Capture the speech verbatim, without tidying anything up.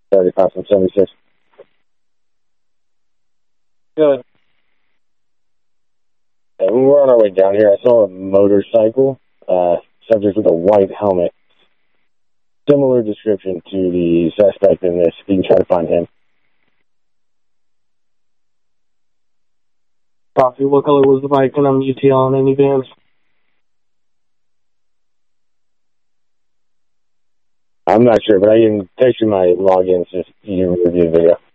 thirty five from seventy-six. Good. And when we were on our way down here, I saw a motorcycle, uh, subject with a white helmet. Similar description to the suspect in this. You can try to find him. Coffee, what color was the bike and I'm U T L on any vans? I'm not sure, but I can text you my logins if you can review the video.